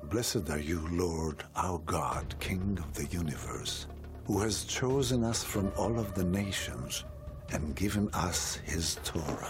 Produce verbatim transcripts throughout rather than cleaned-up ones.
Blessed are you, Lord, our God, King of the universe, who has chosen us from all of the nations and given us his Torah.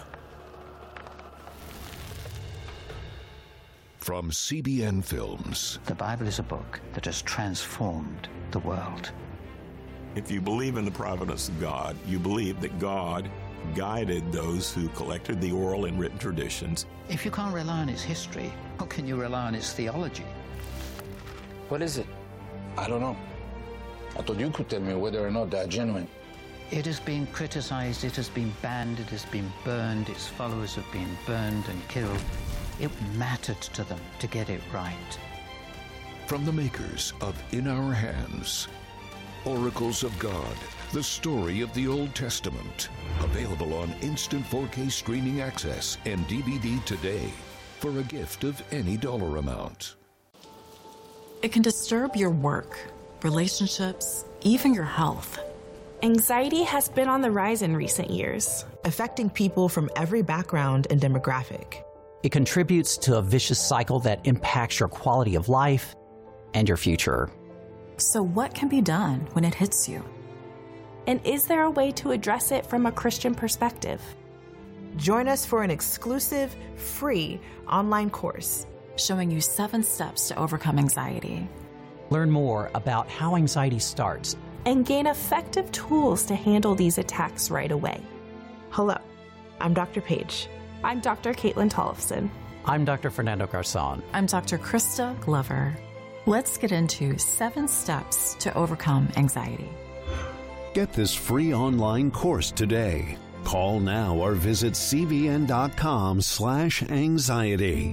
From C B N Films. The Bible is a book that has transformed the world. If you believe in the providence of God, you believe that God guided those who collected the oral and written traditions. If you can't rely on its history, how can you rely on its theology? What is it? I don't know. I thought you could tell me whether or not they're genuine. It has been criticized, it has been banned, it has been burned, its followers have been burned and killed. It mattered to them to get it right. From the makers of In Our Hands, Oracles of God, the story of the Old Testament. Available on instant four K streaming access and D V D today for a gift of any dollar amount. It can disturb your work, relationships, even your health. Anxiety has been on the rise in recent years, affecting people from every background and demographic. It contributes to a vicious cycle that impacts your quality of life and your future. So what can be done when it hits you? And is there a way to address it from a Christian perspective? Join us for an exclusive, free online course showing you seven steps to overcome anxiety. Learn more about how anxiety starts and gain effective tools to handle these attacks right away. Hello, I'm Doctor Paige. I'm Doctor Caitlin Tollefson. I'm Doctor Fernando Garzon. I'm Doctor Krista Glover. Let's get into seven steps to overcome anxiety. Get this free online course today. Call now or visit cbn.com slash anxiety.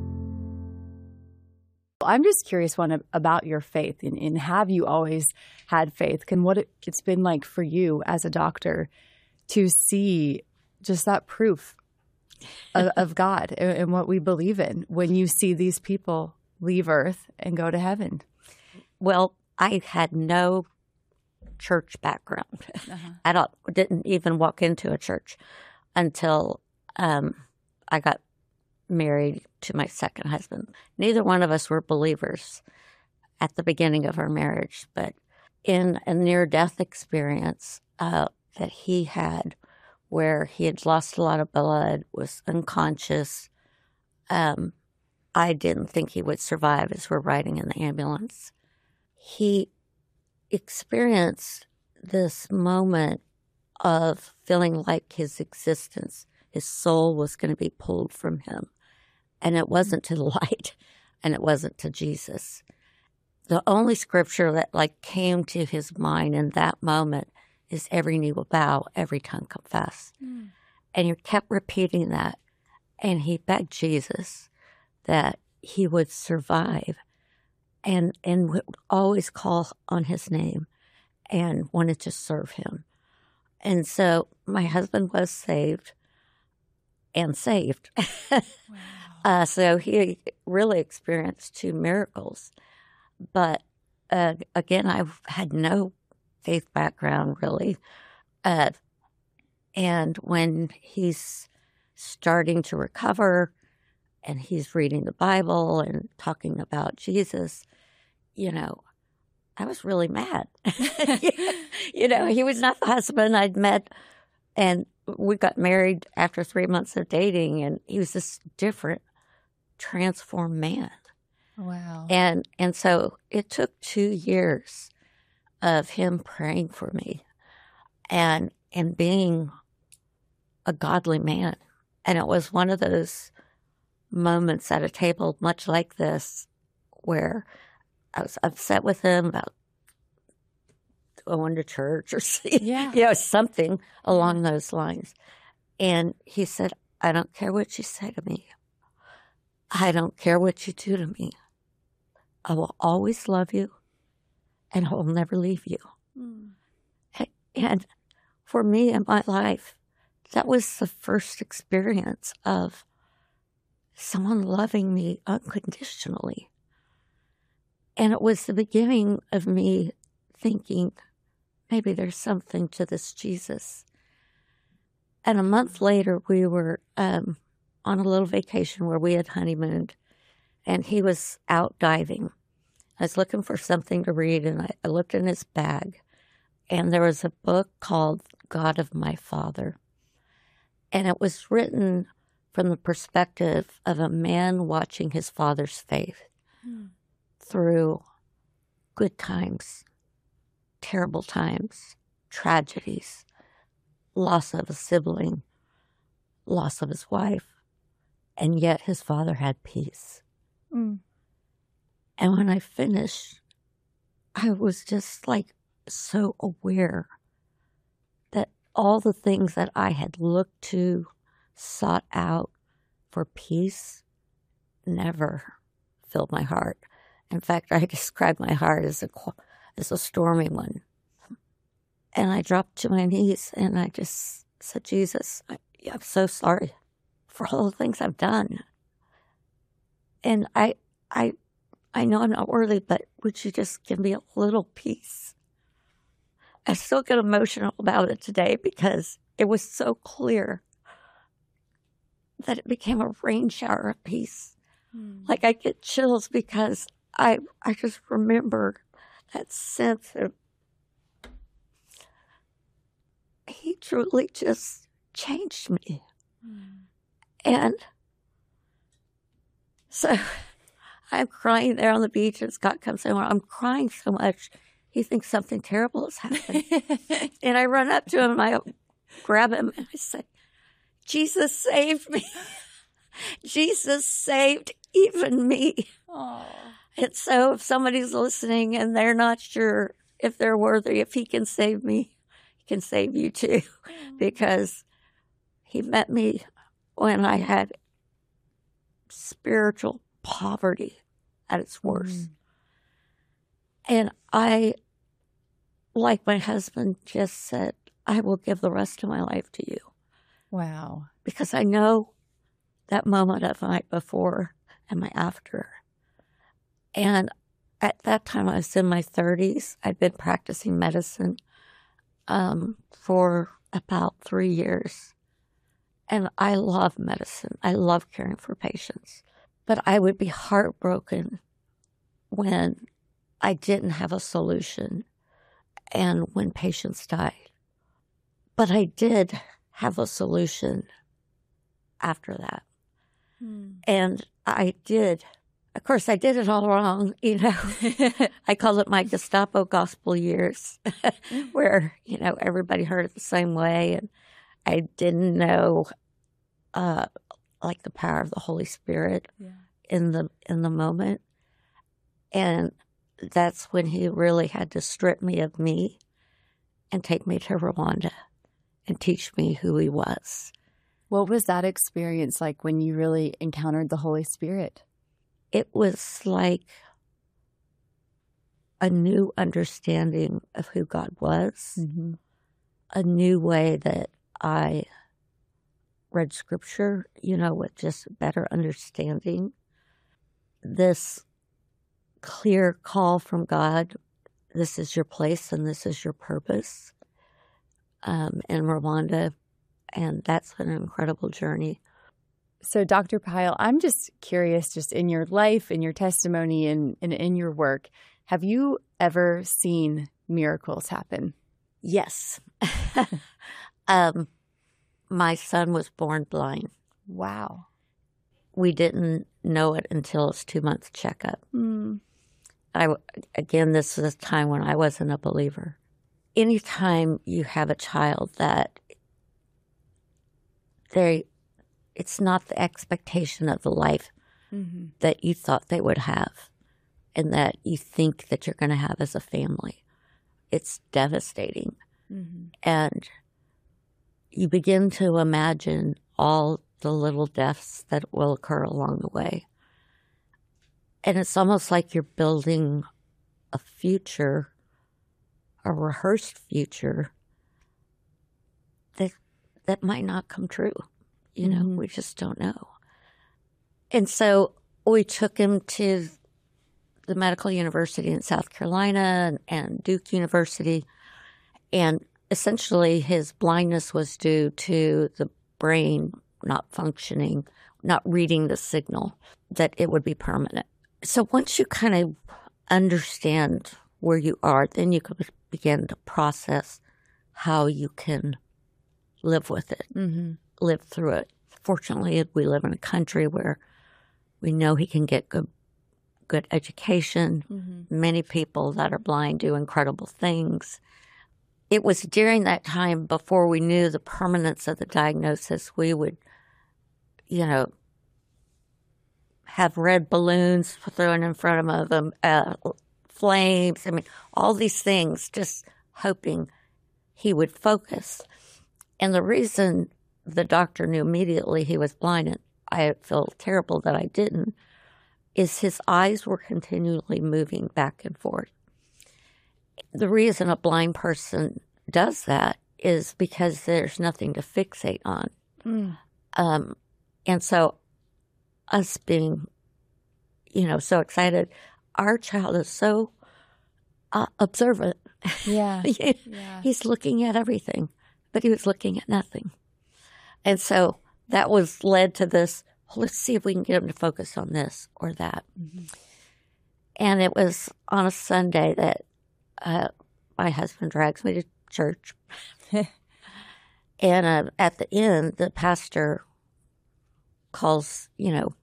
I'm just curious, one, about your faith, and, and have you always had faith? And what it, it's been like for you as a doctor to see just that proof of, of God and, and what we believe in when you see these people leave Earth and go to heaven. Well, I had no church background. Uh-huh. I don't, didn't even walk into a church until um, I got married to my second husband. Neither one of us were believers at the beginning of our marriage, but in a near-death experience uh, that he had where he had lost a lot of blood, was unconscious, um, I didn't think he would survive as we're riding in the ambulance. He experienced this moment of feeling like his existence, his soul was going to be pulled from him. And it wasn't to the light, and it wasn't to Jesus. The only scripture that like came to his mind in that moment is every knee will bow, every tongue confess. Mm. And he kept repeating that. And he begged Jesus that he would survive and, and would always call on his name and wanted to serve him. And so my husband was saved and saved. Wow. Uh, so he really experienced two miracles. But uh, again, I had no faith background, really. Uh, and when he's starting to recover and he's reading the Bible and talking about Jesus, you know, I was really mad. You know, he was not the husband I'd met, and we got married after three months of dating, and he was this different, transformed man. Wow. And and so it took two years of him praying for me and and being a godly man. And it was one of those moments at a table much like this where I was upset with him about going to church or yeah. you know, something along those lines. And he said, I don't care what you say to me. I don't care what you do to me. I will always love you, and I will never leave you. Mm. And for me in my life, that was the first experience of someone loving me unconditionally. And it was the beginning of me thinking, maybe there's something to this Jesus. And a month later, we were um, on a little vacation where we had honeymooned. and he was out diving. I was looking for something to read, and I, I looked in his bag, and there was a book called God of My Father. And it was written from the perspective of a man watching his father's faith hmm. through good times, terrible times, tragedies, loss of a sibling, loss of his wife, and yet his father had peace. Mm. And when I finished, I was just like so aware that all the things that I had looked to, sought out for peace, never filled my heart. In fact, I describe my heart as a, as a stormy one. And I dropped to my knees and I just said, Jesus, I, I'm so sorry for all the things I've done. And I, I, I know I'm not worthy, but would you just give me a little peace? I still get emotional about it today because it was so clear that it became a rain shower of peace. Mm. Like I get chills because I I just remember that sense of he truly just changed me. Mm. And so I'm crying there on the beach and Scott comes in. I'm crying so much. He thinks something terrible has happened. And I run up to him and I grab him and I say, Jesus saved me. Jesus saved even me. Aww. And so if somebody's listening and they're not sure if they're worthy, if he can save me, he can save you too. Because he met me when I had spiritual poverty at its worst. Mm. And I, like my husband just said, I will give the rest of my life to you. Wow. Because I know that moment of night before and my after. And at that time, I was in my thirties. I'd been practicing medicine um, for about three years. And I love medicine. I love caring for patients. But I would be heartbroken when I didn't have a solution and when patients died. But I did have a solution after that. Hmm. And I did. Of course, I did it all wrong, you know. I call it my Gestapo gospel years, where, you know, everybody heard it the same way. And I didn't know, uh, like, the power of the Holy Spirit yeah. in the in the moment. And that's when he really had to strip me of me and take me to Rwanda and teach me who he was. What was that experience like when you really encountered the Holy Spirit? It was like a new understanding of who God was, mm-hmm. a new way that I read Scripture, you know, with just better understanding. This clear call from God, this is your place and this is your purpose um, in Rwanda. And that's been an incredible journey. So, Doctor Pyle, I'm just curious, just in your life, in your testimony, and, and in your work, have you ever seen miracles happen? Yes. um, my son was born blind. Wow. We didn't know it until his two-month checkup. Mm. I, again, this was a time when I wasn't a believer. Anytime you have a child that they, it's not the expectation of the life mm-hmm. that you thought they would have and that you think that you're going to have as a family. It's devastating. Mm-hmm. And you begin to imagine all the little deaths that will occur along the way. And it's almost like you're building a future, a rehearsed future that that might not come true. You know, mm-hmm. we just don't know. And so we took him to the medical university in South Carolina and, and Duke University. And essentially his blindness was due to the brain not functioning not reading the signal that it would be permanent. So once you kind of understand where you are, then you can begin to process how you can live with it, mm-hmm. live through it. Fortunately, we live in a country where we know he can get good, good education. Mm-hmm. Many people that are blind do incredible things. It was during that time, before we knew the permanence of the diagnosis, we would, you know, have red balloons thrown in front of them, uh, flames. I mean, all these things, just hoping he would focus. And the reason the doctor knew immediately he was blind, and I feel terrible that I didn't, is his eyes were continually moving back and forth. The reason a blind person does that is because there's nothing to fixate on. Mm. Um, and so us being, you know, so excited, our child is so uh, observant. Yeah. he, yeah. He's looking at everything, but he was looking at nothing. And so that was led to this, well, let's see if we can get him to focus on this or that. Mm-hmm. And it was on a Sunday that uh, my husband drags me to church. And uh, at the end, the pastor calls, you know,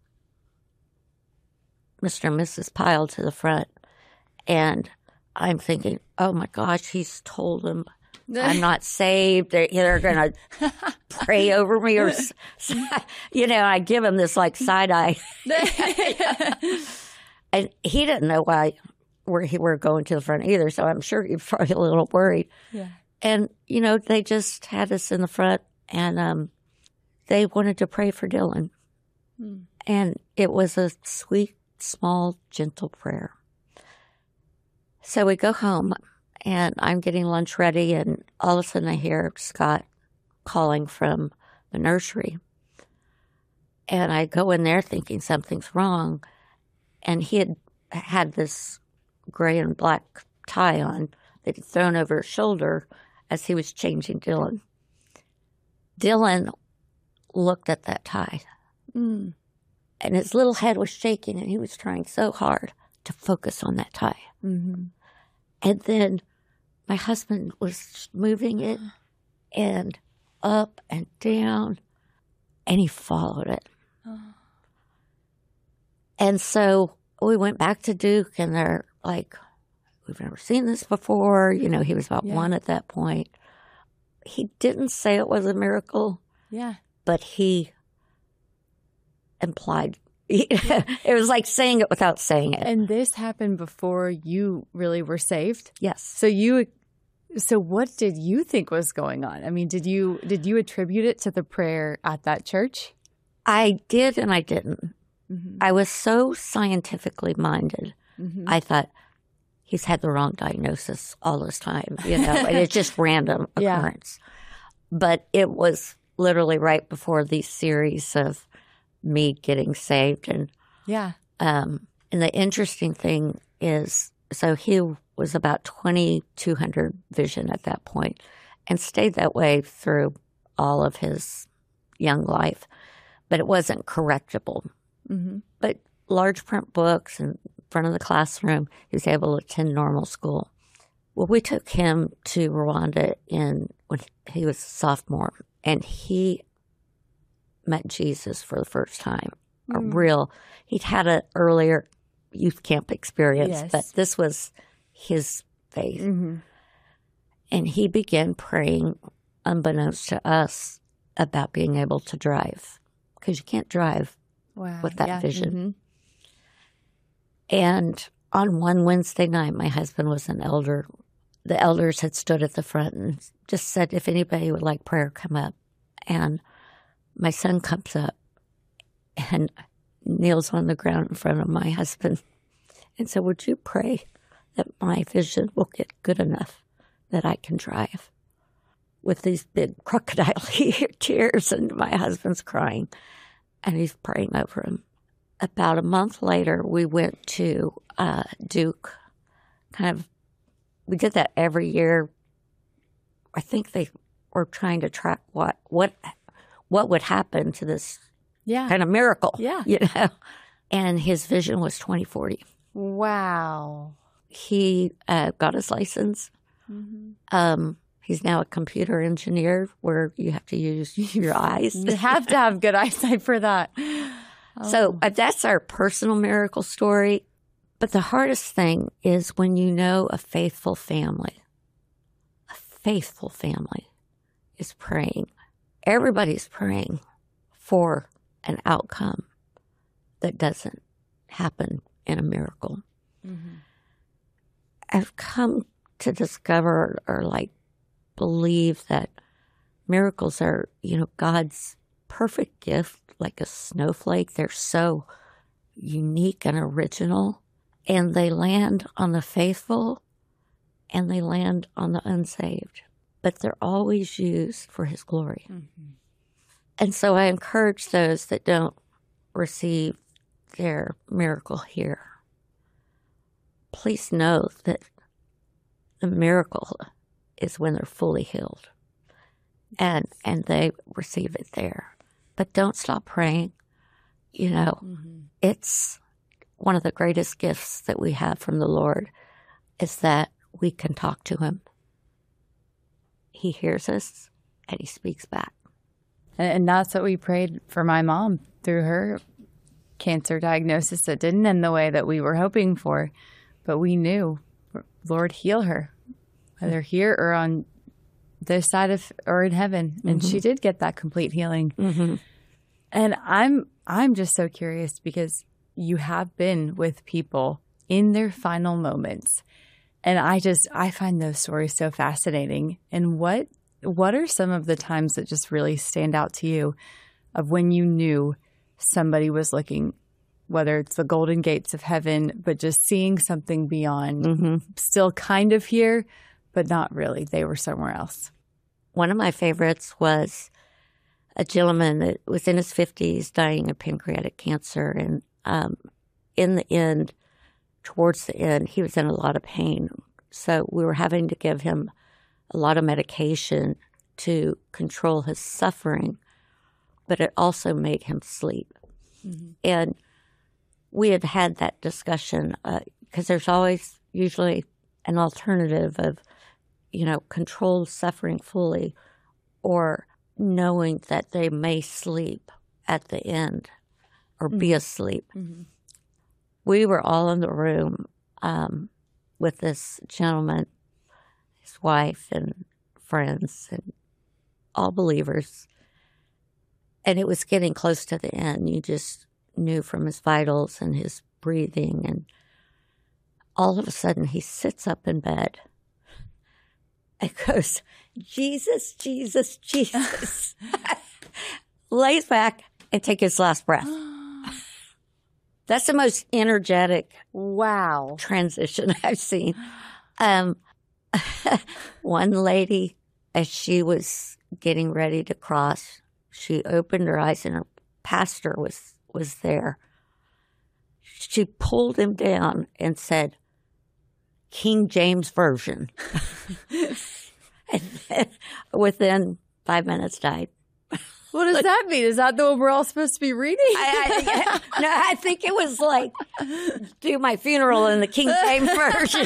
Mister and Missus Pyle to the front. And I'm thinking, oh my gosh, he's told him I'm not saved. They're, they're going to pray over me, or, you know, I give him this like side eye. And he didn't know why where he were going to the front either. So I'm sure he was probably a little worried. Yeah. And, you know, they just had us in the front, and um, they wanted to pray for Dylan. Mm. And it was a sweet, small, gentle prayer. So we go home, and I'm getting lunch ready, and all of a sudden I hear Scott calling from the nursery. And I go in there thinking something's wrong. And he had had this gray and black tie on that he'd thrown over his shoulder as he was changing Dylan. Dylan looked at that tie. Mm. And his little head was shaking, and he was trying so hard to focus on that tie. Mm-hmm. And then my husband was moving it and up and down, and he followed it. Oh. And so we went back to Duke, and they're like, we've never seen this before. You know, he was about yeah. one at that point. He didn't say it was a miracle. Yeah. But he implied. It was like saying it without saying it. And this happened before you really were saved? Yes. So you, so what did you think was going on? I mean, did you, did you attribute it to the prayer at that church? I did and I didn't. Mm-hmm. I was so scientifically minded. Mm-hmm. I thought, he's had the wrong diagnosis all this time, you know, and it's just random occurrence. Yeah. But it was literally right before these series of me getting saved. And yeah. Um, and the interesting thing is, so he was about twenty-two hundred vision at that point and stayed that way through all of his young life, but it wasn't correctable. Mm-hmm. But large print books in front of the classroom, he was able to attend normal school. Well, we took him to Rwanda in when he was a sophomore, and he met Jesus for the first time. Mm. A real, he'd had an earlier youth camp experience, yes. but this was his faith. Mm-hmm. And he began praying, unbeknownst to us, about being able to drive, because you can't drive wow. with that yeah. vision. Mm-hmm. And on one Wednesday night, my husband was an elder. The elders had stood at the front and just said, if anybody would like prayer, come up. And my son comes up and kneels on the ground in front of my husband and said, would you pray that my vision will get good enough that I can drive? With these big crocodile tears, and my husband's crying, and he's praying over him. About a month later, we went to uh, Duke. Kind of, we did that every year. I think they were trying to track what what what would happen to this yeah. kind of miracle. Yeah. You know? And his vision was twenty forty. Wow. He uh, got his license. Mm-hmm. Um, he's now a computer engineer where you have to use your eyes. You have to have good eyesight for that. Oh. So uh, that's our personal miracle story. But the hardest thing is when you know a faithful family, a faithful family is praying. Everybody's praying for an outcome that doesn't happen in a miracle. Mm-hmm. I've come to discover or like believe that miracles are, you know, God's perfect gift, like a snowflake. They're so unique and original, and they land on the faithful and they land on the unsaved, but they're always used for His glory. Mm-hmm. And so I encourage those that don't receive their miracle here, please know that the miracle is when they're fully healed and and they receive it there. But don't stop praying. You know, mm-hmm. It's one of the greatest gifts that we have from the Lord is that we can talk to Him. He hears us and He speaks back. And that's what we prayed for my mom through her cancer diagnosis that didn't end the way that we were hoping for. But we knew, Lord, heal her, whether here or on this side of or in heaven. And mm-hmm. she did get that complete healing. Mm-hmm. And I'm I'm just so curious because you have been with people in their final moments. And I just I find those stories so fascinating. And what what are some of the times that just really stand out to you of when you knew somebody was looking, whether it's the golden gates of heaven, but just seeing something beyond, mm-hmm. still kind of here, but not really. They were somewhere else. One of my favorites was a gentleman that was in his fifties dying of pancreatic cancer. And um, in the end, towards the end, he was in a lot of pain. So we were having to give him a lot of medication to control his suffering, but it also made him sleep. Mm-hmm. And we had had that discussion because uh, there's always usually an alternative of, you know, controlled suffering fully or knowing that they may sleep at the end or mm-hmm. be asleep. Mm-hmm. We were all in the room um, with this gentleman, his wife and friends and all believers. And it was getting close to the end. You just knew from his vitals and his breathing. And all of a sudden, he sits up in bed and goes, Jesus, Jesus, Jesus. Lays back and takes his last breath. That's the most energetic wow transition I've seen. Um, one lady, as she was getting ready to cross, she opened her eyes and her pastor was, was there. She pulled him down and said, King James Version. And then within five minutes died. What does that mean? Is that the one we're all supposed to be reading? I, I, no, I think it was like, do my funeral in the King James Version.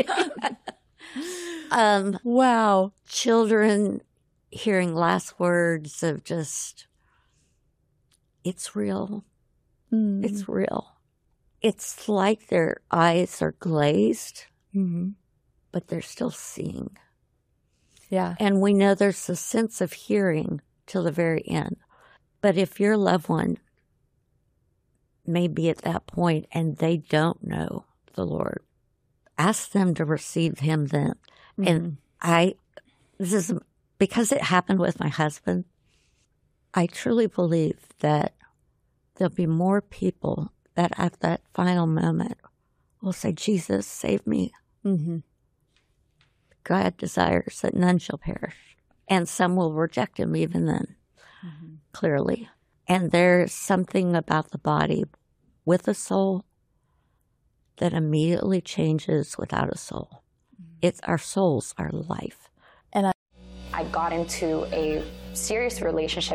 um, wow. Children hearing last words of just, it's real. Mm. It's real. It's like their eyes are glazed, mm-hmm. but they're still seeing. Yeah. And we know there's a sense of hearing till the very end. But if your loved one may be at that point and they don't know the Lord, ask them to receive Him then. Mm-hmm. And I, this is because it happened with my husband, I truly believe that there'll be more people that at that final moment will say, Jesus, save me. Mm-hmm. God desires that none shall perish. And some will reject Him even then, mm-hmm. clearly. And there's something about the body with a soul that immediately changes without a soul. Mm-hmm. It's our souls, our life. And I, I got into a serious relationship.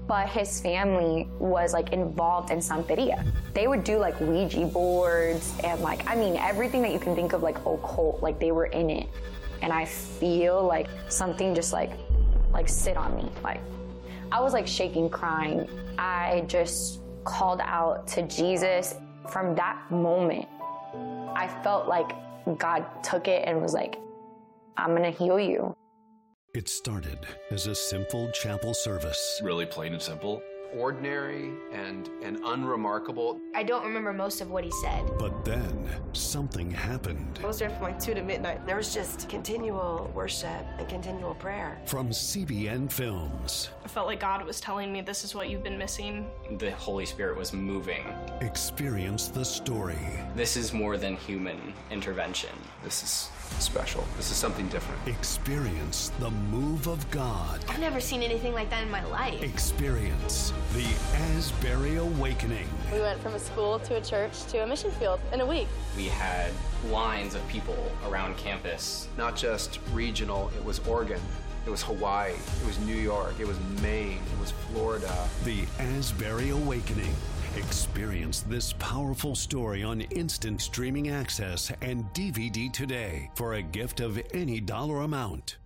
but his family was like involved in Santeria. They would do like Ouija boards and like, I mean, everything that you can think of like occult, like they were in it. And I feel like something just like, like sit on me. Like I was like shaking, crying. I just called out to Jesus. From that moment, I felt like God took it and was like, I'm gonna heal you. It started as a simple chapel service. Really plain and simple. Ordinary and, and unremarkable. I don't remember most of what he said. But then something happened. I was there from like two to midnight. There was just continual worship and continual prayer. From C B N Films. I felt like God was telling me this is what you've been missing. The Holy Spirit was moving. Experience the story. This is more than human intervention. This is special. This is something different. Experience the move of God. I've never seen anything like that in my life. Experience the Asbury Awakening. We went from a school to a church to a mission field in a week. We had lines of people around campus. Not just regional, it was Oregon. It was Hawaii, it was New York, it was Maine, it was Florida. The Asbury Awakening. Experience this powerful story on instant streaming access and D V D today for a gift of any dollar amount.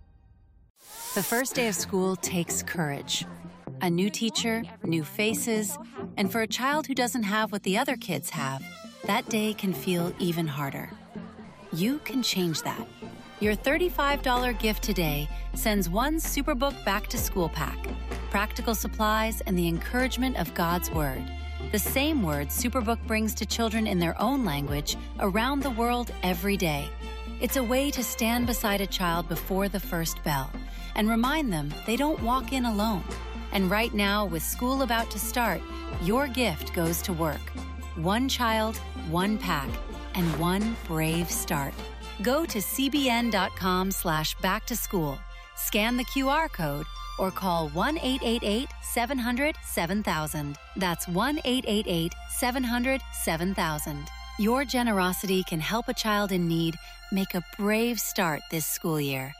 The first day of school takes courage. A new teacher, new faces, and for a child who doesn't have what the other kids have, that day can feel even harder. You can change that. Your thirty-five dollars gift today sends one Superbook back to school pack, practical supplies, and the encouragement of God's Word. The same words Superbook brings to children in their own language around the world every day. It's a way to stand beside a child before the first bell and remind them they don't walk in alone. And right now, with school about to start, your gift goes to work. One child, one pack, and one brave start. Go to cbn.com slash back to school, scan the Q R code, or call one eight eight eight, seven hundred, seven thousand. That's one eight eight eight, seven hundred, seven thousand. Your generosity can help a child in need make a brave start this school year.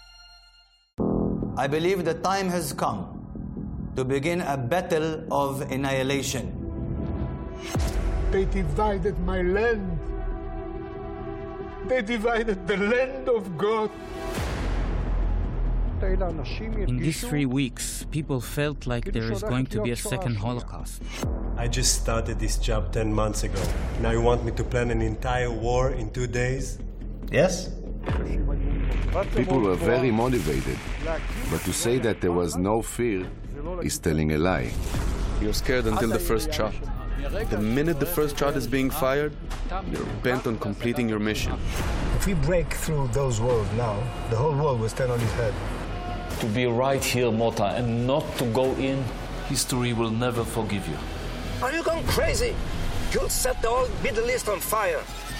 I believe the time has come to begin a battle of annihilation. They divided my land. They divided the land of God. In these three weeks, people felt like there is going to be a second Holocaust. I just started this job ten months ago. Now you want me to plan an entire war in two days? Yes? People were very motivated, but to say that there was no fear is telling a lie. You're scared until the first shot. The minute the first shot is being fired, you're bent on completing your mission. If we break through those walls now, the whole world will stand on its head. To be right here, Mota, and not to go in, history will never forgive you. Are you going crazy? You'll set the whole Middle East on fire.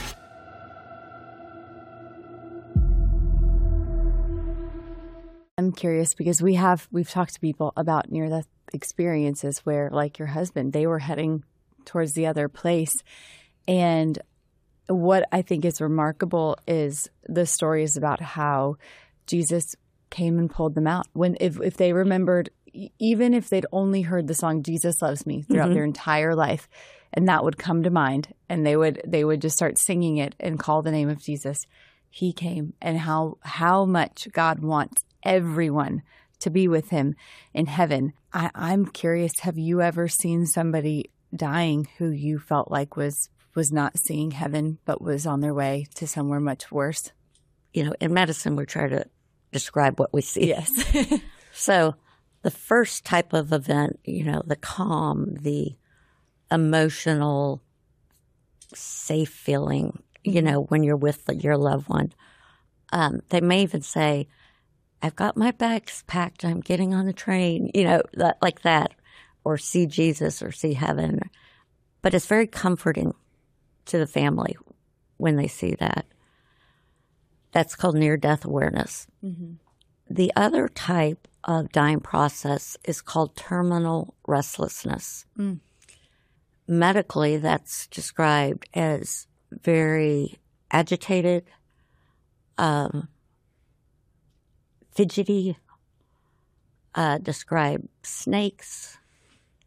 I'm curious because we have, we've talked to people about near-death experiences where, like your husband, they were heading towards the other place. And what I think is remarkable is the stories about how Jesus came and pulled them out. When if, if they remembered, even if they'd only heard the song Jesus Loves Me throughout mm-hmm. their entire life, and that would come to mind, and they would they would just start singing it and call the name of Jesus, he came, and how how much God wants everyone to be with him in heaven. I, I'm curious, have you ever seen somebody dying who you felt like was was not seeing heaven but was on their way to somewhere much worse? You know, in medicine, we try to describe what we see. Yes. So the first type of event, you know, the calm, the emotional, safe feeling, you know, when you're with your loved one, um, they may even say, I've got my bags packed, I'm getting on the train, you know, that, like that, or see Jesus or see heaven. But it's very comforting to the family when they see that. That's called near-death awareness. Mm-hmm. The other type of dying process is called terminal restlessness. Mm. Medically, that's described as very agitated, um, fidgety, uh, describe snakes,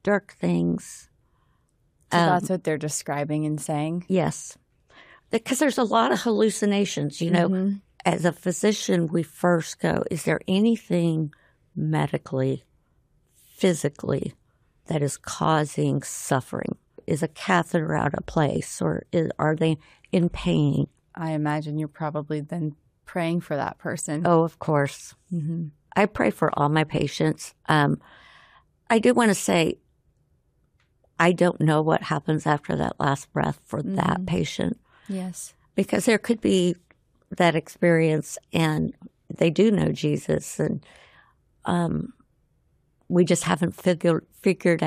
dark things. So Um, that's what they're describing and saying? Yes. Because there's a lot of hallucinations. You know, Mm-hmm. as a physician, we first go, is there anything medically, physically, that is causing suffering? Is a catheter out of place, or is, are they in pain? I imagine you're probably then praying for that person. Oh, of course. Mm-hmm. I pray for all my patients. Um, I do want to say, I don't know what happens after that last breath for Mm-hmm. that patient. Yes. Because there could be that experience and they do know Jesus, and um, we just haven't figured figured